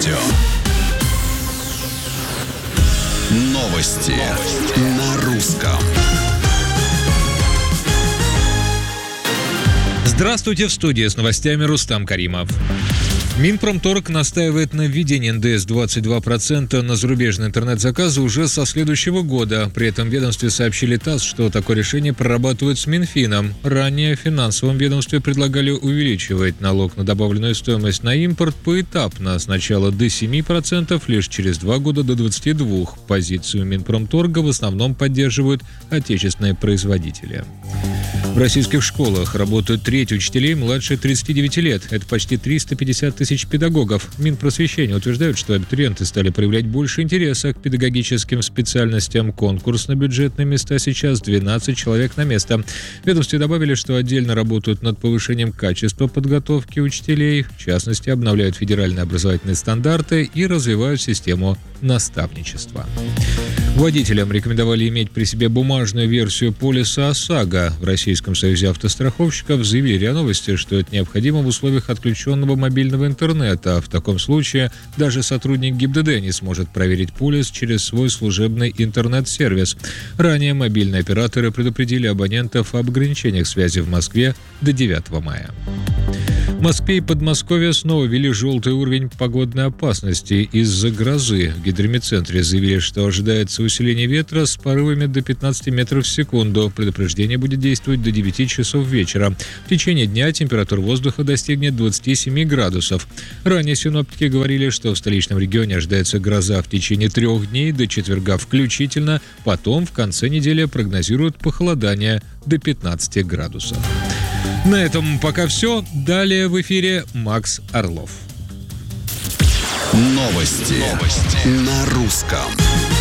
радио. Новости на русском. Здравствуйте, в студии с новостями Рустам Каримов. Минпромторг настаивает на введении НДС 22% на зарубежные интернет-заказы уже со следующего года. При этом в ведомстве сообщили ТАСС, что такое решение прорабатывают с Минфином. Ранее в финансовом ведомстве предлагали увеличивать налог на добавленную стоимость на импорт поэтапно. Сначала до 7%, лишь через 2 года до 22%. Позицию Минпромторга в основном поддерживают отечественные производители. В российских школах работают треть учителей младше 39 лет. Это почти 350 тысяч педагогов. Минпросвещения утверждают, что абитуриенты стали проявлять больше интереса к педагогическим специальностям. Конкурс на бюджетные места сейчас 12 человек на место. В ведомстве добавили, что отдельно работают над повышением качества подготовки учителей. В частности, обновляют федеральные образовательные стандарты и развивают систему наставничества. Водителям рекомендовали иметь при себе бумажную версию полиса ОСАГО. В Российском союзе автостраховщиков заявили РИА Новости, что это необходимо в условиях отключенного мобильного интернета. В таком случае даже сотрудник ГИБДД не сможет проверить полис через свой служебный интернет-сервис. Ранее мобильные операторы предупредили абонентов об ограничениях связи в Москве до 9 мая. В Москве и Подмосковье снова ввели желтый уровень погодной опасности из-за грозы. В гидромедцентре заявили, что ожидается усиление ветра с порывами до 15 метров в секунду. Предупреждение будет действовать до 9 часов вечера. В течение дня температура воздуха достигнет 27 градусов. Ранее синоптики говорили, что в столичном регионе ожидается гроза в течение 3 дней до четверга включительно. Потом в конце недели прогнозируют похолодание до 15 градусов. На этом пока все. Далее в эфире Макс Орлов. Новости на русском.